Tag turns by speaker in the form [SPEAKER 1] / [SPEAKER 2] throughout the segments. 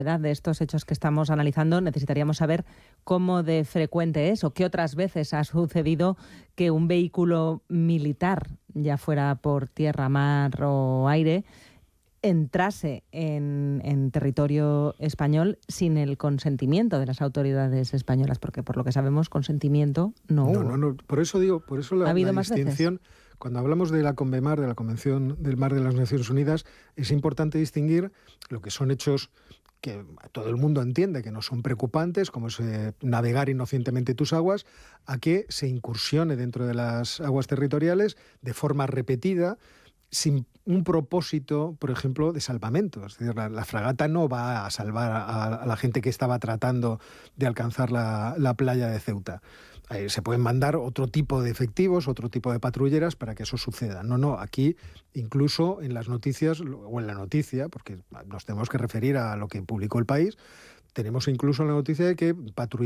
[SPEAKER 1] de estos hechos que estamos analizando, necesitaríamos saber cómo de frecuente es o qué otras veces ha sucedido que un vehículo militar, ya fuera por tierra, mar o aire, entrase en territorio español sin el consentimiento de las autoridades españolas, porque por lo que sabemos consentimiento no hubo.
[SPEAKER 2] No. Por eso
[SPEAKER 1] ¿Ha habido
[SPEAKER 2] la
[SPEAKER 1] más
[SPEAKER 2] distinción,
[SPEAKER 1] veces?
[SPEAKER 2] cuando hablamos de la CONVEMAR, de la Convención del Mar de las Naciones Unidas, es importante distinguir lo que son hechos que todo el mundo entiende que no son preocupantes, como es navegar inocentemente tus aguas, a que se incursione dentro de las aguas territoriales de forma repetida, sin un propósito, por ejemplo, de salvamento. Es decir, la fragata no va a salvar a la gente que estaba tratando de alcanzar la playa de Ceuta. Se pueden mandar otro tipo de efectivos, otro tipo de patrulleras para que eso suceda. No, aquí incluso en las noticias, o en la noticia, porque nos tenemos que referir a lo que publicó El País, tenemos incluso la noticia de que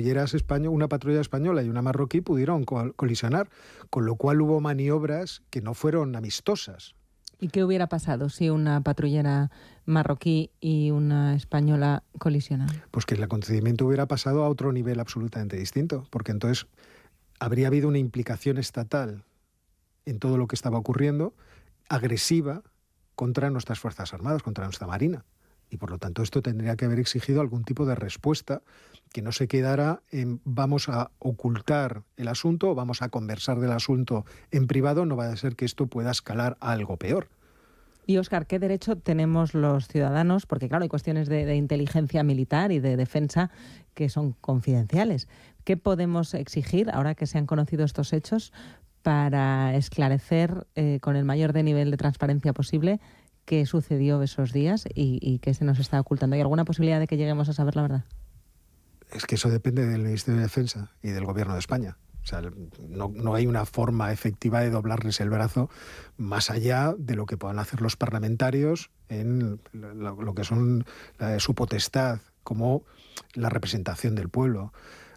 [SPEAKER 2] una patrulla española y una marroquí pudieron colisionar, con lo cual hubo maniobras que no fueron amistosas.
[SPEAKER 1] ¿Y qué hubiera pasado si una patrullera marroquí y una española colisionan?
[SPEAKER 2] Pues que el acontecimiento hubiera pasado a otro nivel absolutamente distinto, porque entonces habría habido una implicación estatal en todo lo que estaba ocurriendo, agresiva contra nuestras Fuerzas Armadas, contra nuestra Marina. Y por lo tanto esto tendría que haber exigido algún tipo de respuesta que no se quedara en vamos a ocultar el asunto o vamos a conversar del asunto en privado, no vaya a ser que esto pueda escalar a algo peor.
[SPEAKER 1] Y Óscar, ¿qué derecho tenemos los ciudadanos? Porque claro, hay cuestiones de inteligencia militar y de defensa que son confidenciales. ¿Qué podemos exigir ahora que se han conocido estos hechos para esclarecer con el mayor nivel de transparencia posible qué sucedió esos días y qué se nos está ocultando? ¿Hay alguna posibilidad de que lleguemos a saber la verdad?
[SPEAKER 2] Es que eso depende del Ministerio de Defensa y del Gobierno de España. O sea, no hay una forma efectiva de doblarles el brazo más allá de lo que puedan hacer los parlamentarios en lo que son su potestad como la representación del pueblo.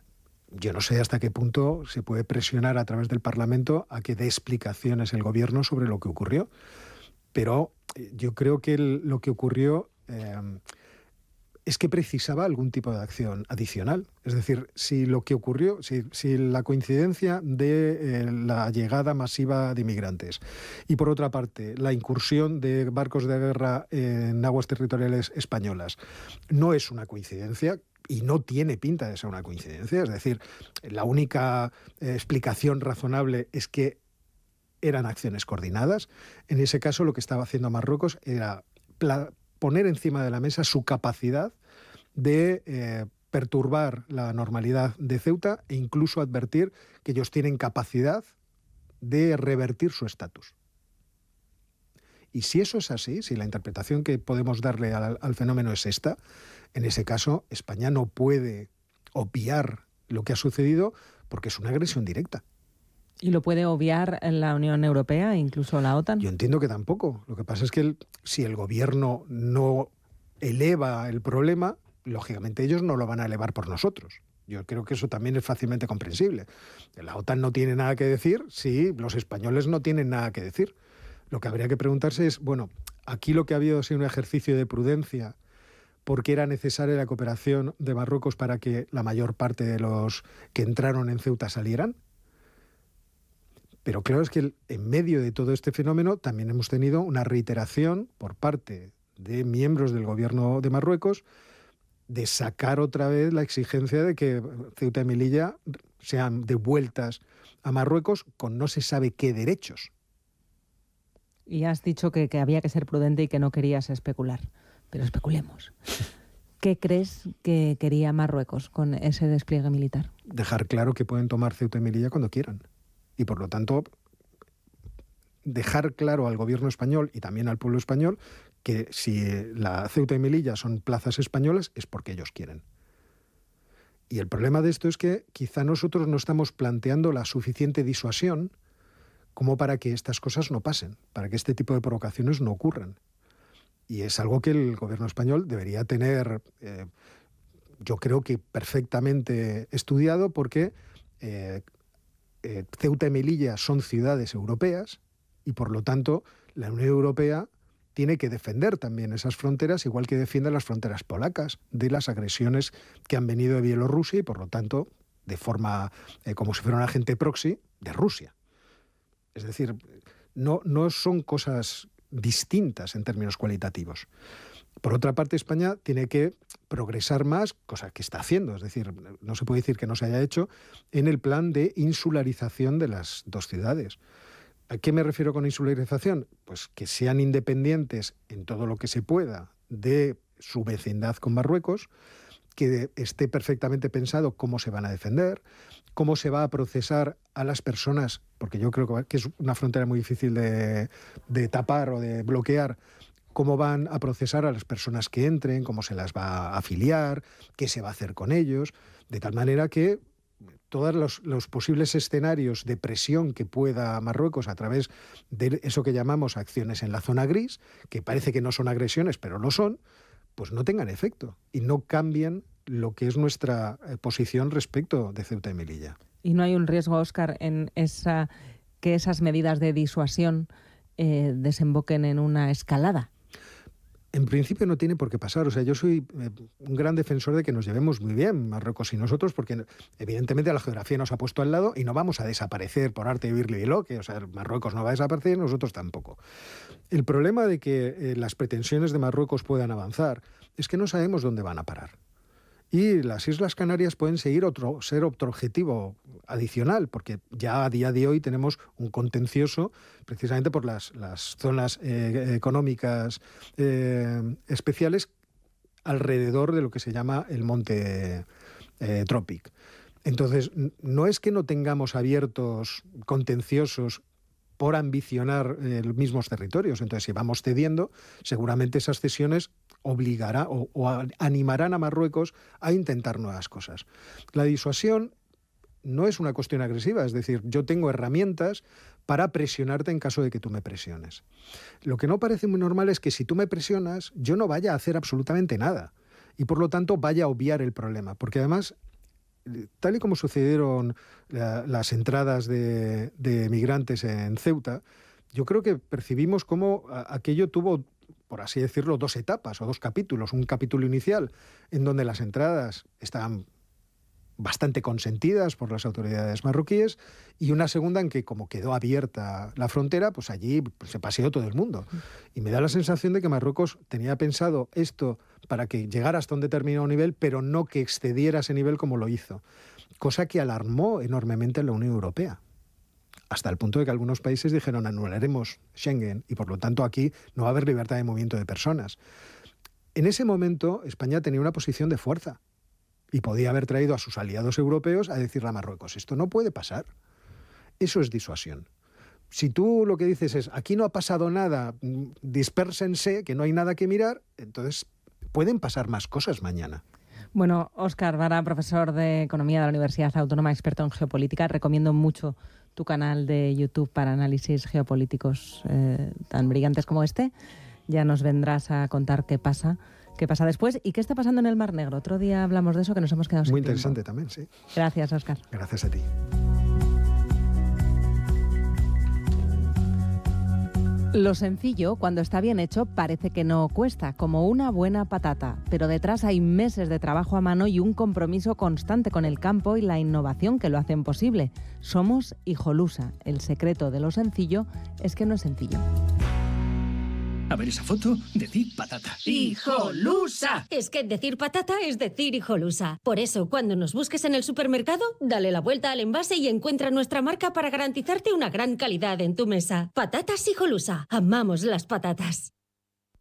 [SPEAKER 2] Yo no sé hasta qué punto se puede presionar a través del Parlamento a que dé explicaciones el Gobierno sobre lo que ocurrió. Pero yo creo que lo que ocurrió es que precisaba algún tipo de acción adicional. Es decir, si lo que ocurrió, si la coincidencia de la llegada masiva de inmigrantes y, por otra parte, la incursión de barcos de guerra en aguas territoriales españolas no es una coincidencia, y no tiene pinta de ser una coincidencia, es decir, la única explicación razonable es que eran acciones coordinadas. En ese caso, lo que estaba haciendo Marruecos era poner encima de la mesa su capacidad de perturbar la normalidad de Ceuta e incluso advertir que ellos tienen capacidad de revertir su estatus. Y si eso es así, si la interpretación que podemos darle al fenómeno es esta, en ese caso España no puede obviar lo que ha sucedido porque es una agresión directa.
[SPEAKER 1] ¿Y lo puede obviar la Unión Europea e incluso la OTAN?
[SPEAKER 2] Yo entiendo que tampoco. Lo que pasa es que si el gobierno no eleva el problema, lógicamente ellos no lo van a elevar por nosotros. Yo creo que eso también es fácilmente comprensible. La OTAN no tiene nada que decir si los españoles no tienen nada que decir. Lo que habría que preguntarse es, bueno, aquí lo que ha habido ha sido un ejercicio de prudencia porque era necesaria la cooperación de Marruecos para que la mayor parte de los que entraron en Ceuta salieran. Pero claro, es que en medio de todo este fenómeno también hemos tenido una reiteración por parte de miembros del gobierno de Marruecos de sacar otra vez la exigencia de que Ceuta y Melilla sean devueltas a Marruecos con no se sabe qué derechos.
[SPEAKER 1] Y has dicho que había que ser prudente y que no querías especular, pero especulemos. ¿Qué crees que quería Marruecos con ese despliegue militar?
[SPEAKER 2] Dejar claro que pueden tomar Ceuta y Melilla cuando quieran. Y por lo tanto, dejar claro al gobierno español y también al pueblo español que si la Ceuta y Melilla son plazas españolas es porque ellos quieren. Y el problema de esto es que quizá nosotros no estamos planteando la suficiente disuasión como para que estas cosas no pasen, para que este tipo de provocaciones no ocurran. Y es algo que el gobierno español debería tener, yo creo que perfectamente estudiado, porque Ceuta y Melilla son ciudades europeas y, por lo tanto, la Unión Europea tiene que defender también esas fronteras, igual que defiende las fronteras polacas de las agresiones que han venido de Bielorrusia y, por lo tanto, de forma como si fuera un agente proxy de Rusia. Es decir, no son cosas distintas en términos cualitativos. Por otra parte, España tiene que progresar más, cosa que está haciendo, es decir, no se puede decir que no se haya hecho, en el plan de insularización de las dos ciudades. ¿A qué me refiero con insularización? Pues que sean independientes en todo lo que se pueda de su vecindad con Marruecos, que esté perfectamente pensado cómo se van a defender, cómo se va a procesar a las personas, porque yo creo que es una frontera muy difícil de tapar o de bloquear, cómo van a procesar a las personas que entren, cómo se las va a afiliar, qué se va a hacer con ellos, de tal manera que todos los posibles escenarios de presión que pueda Marruecos a través de eso que llamamos acciones en la zona gris, que parece que no son agresiones, pero lo son, pues no tengan efecto y no cambien lo que es nuestra posición respecto de Ceuta y Melilla.
[SPEAKER 1] ¿Y no hay un riesgo, Óscar, en que esas medidas de disuasión desemboquen en una escalada?
[SPEAKER 2] En principio no tiene por qué pasar. O sea, yo soy un gran defensor de que nos llevemos muy bien Marruecos y nosotros, porque evidentemente la geografía nos ha puesto al lado y no vamos a desaparecer por arte de birlibiloque. O sea, Marruecos no va a desaparecer y nosotros tampoco. El problema de que las pretensiones de Marruecos puedan avanzar es que no sabemos dónde van a parar. Y las Islas Canarias pueden ser otro objetivo adicional, porque ya a día de hoy tenemos un contencioso precisamente por las zonas económicas especiales alrededor de lo que se llama el monte Tropic. Entonces, no es que no tengamos abiertos contenciosos por ambicionar los mismos territorios. Entonces, si vamos cediendo, seguramente esas cesiones obligará o animarán a Marruecos a intentar nuevas cosas. La disuasión no es una cuestión agresiva, es decir, yo tengo herramientas para presionarte en caso de que tú me presiones. Lo que no parece muy normal es que si tú me presionas, yo no vaya a hacer absolutamente nada y por lo tanto vaya a obviar el problema, porque además, tal y como sucedieron las entradas de migrantes en Ceuta, yo creo que percibimos cómo aquello tuvo, por así decirlo, dos etapas o dos capítulos. Un capítulo inicial en donde las entradas estaban bastante consentidas por las autoridades marroquíes y una segunda en que, como quedó abierta la frontera, pues allí se paseó todo el mundo. Y me da la sensación de que Marruecos tenía pensado esto para que llegara hasta un determinado nivel, pero no que excediera ese nivel como lo hizo. Cosa que alarmó enormemente a la Unión Europea. Hasta el punto de que algunos países dijeron anularemos Schengen y por lo tanto aquí no va a haber libertad de movimiento de personas. En ese momento España tenía una posición de fuerza y podía haber traído a sus aliados europeos a decirle a Marruecos, esto no puede pasar. Eso es disuasión. Si tú lo que dices es aquí no ha pasado nada, dispérsense, que no hay nada que mirar, entonces pueden pasar más cosas mañana.
[SPEAKER 1] Bueno, Óscar Vara, profesor de Economía de la Universidad Autónoma, experto en geopolítica, recomiendo mucho tu canal de YouTube para análisis geopolíticos tan brillantes como este. Ya nos vendrás a contar qué pasa después y qué está pasando en el Mar Negro. Otro día hablamos de eso, que nos hemos quedado sin
[SPEAKER 2] Muy
[SPEAKER 1] tiempo.
[SPEAKER 2] interesante también, sí.
[SPEAKER 1] Gracias, Óscar.
[SPEAKER 2] Gracias a ti.
[SPEAKER 1] Lo sencillo, cuando está bien hecho, parece que no cuesta, como una buena patata. Pero detrás hay meses de trabajo a mano y un compromiso constante con el campo y la innovación que lo hacen posible. Somos Hijolusa. El secreto de lo sencillo es que no es sencillo.
[SPEAKER 3] A ver esa foto, decir patata.
[SPEAKER 4] ¡Hijolusa! Es que decir patata es decir Hijolusa. Por eso, cuando nos busques en el supermercado, dale la vuelta al envase y encuentra nuestra marca para garantizarte una gran calidad en tu mesa. Patatas Hijolusa. Amamos las patatas.